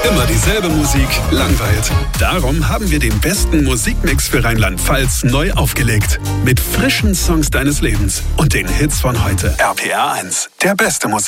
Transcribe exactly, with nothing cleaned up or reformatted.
Immer dieselbe Musik langweilt. Darum haben wir den besten Musikmix für Rheinland-Pfalz neu aufgelegt. Mit frischen Songs deines Lebens und den Hits von heute. R P R eins, der beste Musik.